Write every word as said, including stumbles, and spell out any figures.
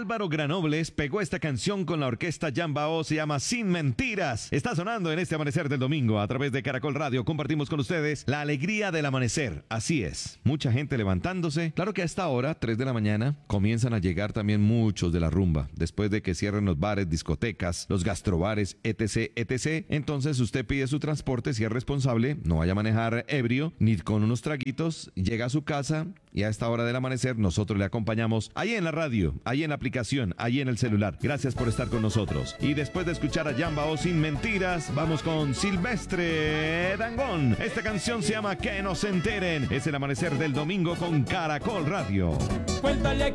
Álvaro Granobles pegó esta canción con la orquesta Jambao, se llama Sin Mentiras. Está sonando en este amanecer del domingo a través de Caracol Radio. Compartimos con ustedes la alegría del amanecer. Así es, mucha gente levantándose. Claro que a esta hora, tres de la mañana, comienzan a llegar también muchos de la rumba. Después de que cierren los bares, discotecas, los gastrobares, etc, etcétera. Entonces usted pide su transporte, si es responsable, no vaya a manejar ebrio, ni con unos traguitos, llega a su casa y a esta hora del amanecer nosotros le acompañamos ahí en la radio, ahí en la aplicación, ahí en el celular. Gracias por estar con nosotros. Y después de escuchar a Jambao Sin Mentiras, vamos con Silvestre Dangond. Esta canción se llama Que no se enteren. Es el amanecer del domingo con Caracol Radio. Cuéntale